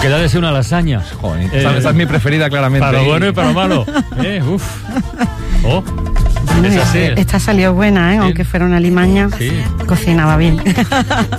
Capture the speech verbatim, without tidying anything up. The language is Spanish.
queda de ser una lasaña. Joder, esa, eh, esa es mi preferida, claramente. Para lo bueno y para lo malo. Eh, uf. Oh. Bueno, esta salió buena, ¿eh? Aunque fuera una limaña, sí. Cocinaba bien.